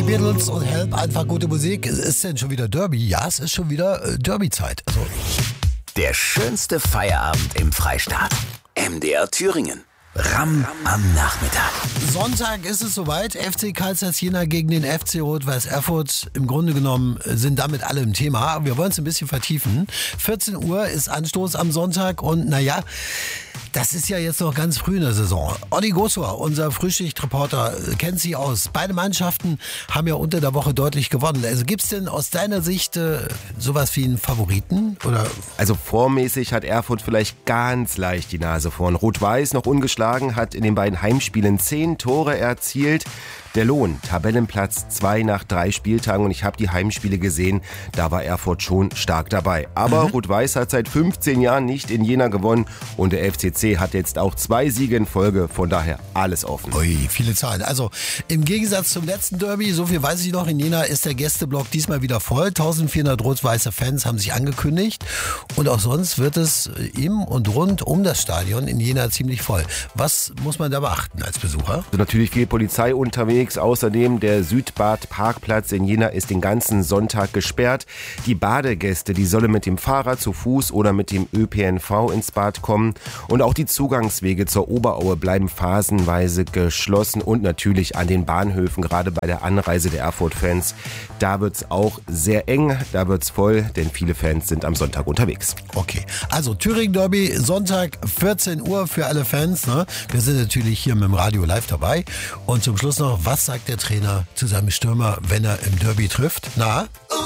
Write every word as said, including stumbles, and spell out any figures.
Die Beatles und Help, einfach gute Musik. Ist denn schon wieder Derby? Ja, es ist schon wieder äh, Derby-Zeit. Also, Der schönste Feierabend im Freistaat. M D R Thüringen. Ram am Nachmittag. Sonntag ist es soweit. F C Carl Zeiss Jena gegen den F C Rot-Weiß Erfurt. Im Grunde genommen sind damit alle im Thema. Wir wollen es ein bisschen vertiefen. vierzehn Uhr ist Anstoß am Sonntag und naja, das ist ja jetzt noch ganz früh in der Saison. Olli Gosor, unser Frühschichtreporter, kennt sich aus. Beide Mannschaften haben ja unter der Woche deutlich gewonnen. Also gibt es denn aus deiner Sicht äh, sowas wie einen Favoriten? Oder? Also formmäßig hat Erfurt vielleicht ganz leicht die Nase vorn. Rot-Weiß noch ungeschlagen, hat in den beiden Heimspielen zehn Tore erzielt. Der Lohn, Tabellenplatz zwei nach drei Spieltagen und ich habe die Heimspiele gesehen, da war Erfurt schon stark dabei. Aber mhm. Rot-Weiß hat seit fünfzehn Jahren nicht in Jena gewonnen und der F C C hat jetzt auch zwei Siege in Folge, von daher alles offen. Ui, viele Zahlen. Also im Gegensatz zum letzten Derby, so viel weiß ich noch, in Jena ist der Gästeblock diesmal wieder voll. eintausendvierhundert rot-weiße Fans haben sich angekündigt und auch sonst wird es im und rund um das Stadion in Jena ziemlich voll. Was muss man da beachten als Besucher? Also natürlich viel Polizei unterwegs. Außerdem der Südbad-Parkplatz in Jena ist den ganzen Sonntag gesperrt. Die Badegäste, die sollen mit dem Fahrrad, zu Fuß oder mit dem Ö P N V ins Bad kommen. Und auch die Zugangswege zur Oberaue bleiben phasenweise geschlossen. Und natürlich an den Bahnhöfen, gerade bei der Anreise der Erfurt-Fans, da wird es auch sehr eng, da wird es voll, denn viele Fans sind am Sonntag unterwegs. Okay, also Thüringen-Derby, Sonntag vierzehn Uhr für alle Fans. Ne? Wir sind natürlich hier mit dem Radio live dabei. Und zum Schluss noch, was sagt der Trainer zu seinem Stürmer, wenn er im Derby trifft? Na?